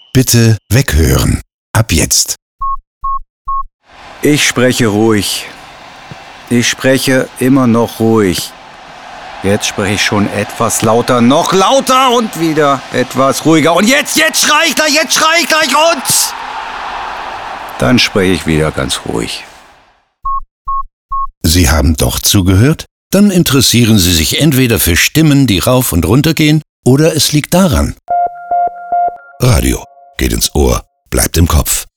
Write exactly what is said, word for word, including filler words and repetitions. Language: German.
Bitte weghören. Ab jetzt. Ich spreche ruhig. Ich spreche immer noch ruhig. Jetzt spreche ich schon etwas lauter, noch lauter und wieder etwas ruhiger. Und jetzt, jetzt schrei ich gleich, jetzt schrei ich gleich und... Dann spreche ich wieder ganz ruhig. Sie haben doch zugehört? Dann interessieren Sie sich entweder für Stimmen, die rauf und runter gehen, oder es liegt daran. Radio geht ins Ohr, bleibt im Kopf.